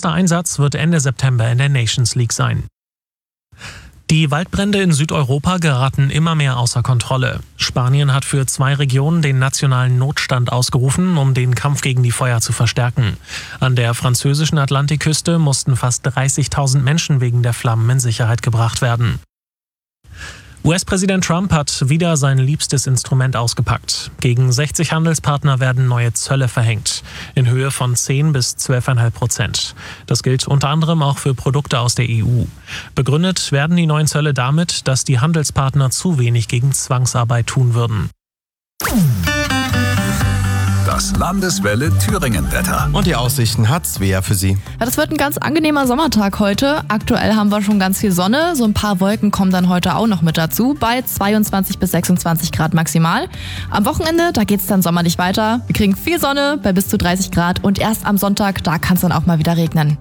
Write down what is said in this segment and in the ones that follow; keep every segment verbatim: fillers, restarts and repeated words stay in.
erster Einsatz wird Ende September in der Nations League sein. Die Waldbrände in Südeuropa geraten immer mehr außer Kontrolle. Spanien hat für zwei Regionen den nationalen Notstand ausgerufen, um den Kampf gegen die Feuer zu verstärken. An der französischen Atlantikküste mussten fast dreißigtausend Menschen wegen der Flammen in Sicherheit gebracht werden. U S-Präsident Trump hat wieder sein liebstes Instrument ausgepackt. Gegen sechzig Handelspartner werden neue Zölle verhängt, in Höhe von zehn bis zwölf Komma fünf Prozent. Das gilt unter anderem auch für Produkte aus der E U. Begründet werden die neuen Zölle damit, dass die Handelspartner zu wenig gegen Zwangsarbeit tun würden. Das Landeswelle Thüringen-Wetter. Und die Aussichten hat Svea für Sie. Ja, das wird ein ganz angenehmer Sommertag heute. Aktuell haben wir schon ganz viel Sonne. So ein paar Wolken kommen dann heute auch noch mit dazu. Bei zweiundzwanzig bis sechsundzwanzig Grad maximal. Am Wochenende, da geht's dann sommerlich weiter. Wir kriegen viel Sonne bei bis zu dreißig Grad. Und erst am Sonntag, da kann es dann auch mal wieder regnen.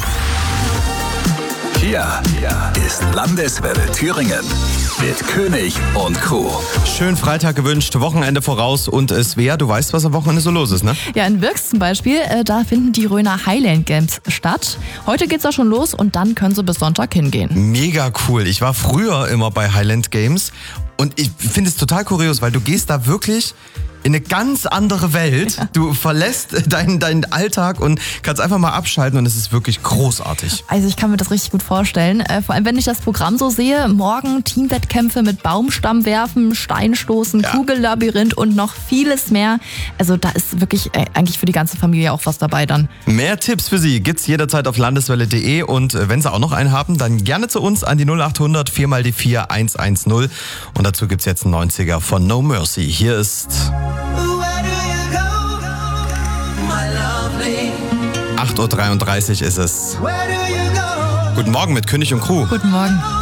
Hier ist Landeswelle Thüringen mit König und Crew. Schön Freitag gewünscht, Wochenende voraus und Svea, du weißt, was am Wochenende so los ist, ne? Ja, in Wirks zum Beispiel, äh, da finden die Röner Highland Games statt. Heute geht's da schon los und dann können sie bis Sonntag hingehen. Mega cool. Ich war früher immer bei Highland Games und ich finde es total kurios, weil du gehst da wirklich in eine ganz andere Welt. Ja. Du verlässt deinen, deinen Alltag und kannst einfach mal abschalten und es ist wirklich großartig. Also ich kann mir das richtig gut vorstellen. Äh, vor allem, wenn ich das Programm so sehe, morgen Teamwettkämpfe mit Baumstammwerfen, Steinstoßen, ja. Kugellabyrinth und noch vieles mehr. Also da ist wirklich äh, eigentlich für die ganze Familie auch was dabei dann. Mehr Tipps für Sie gibt's jederzeit auf landeswelle punkt de und äh, wenn Sie auch noch einen haben, dann gerne zu uns an die null acht hundert vier mal die vier eins eins null und dazu gibt's jetzt einen neunziger von No Mercy. Hier ist acht Uhr dreiunddreißig ist es. Guten Morgen mit König und Crew. Guten Morgen.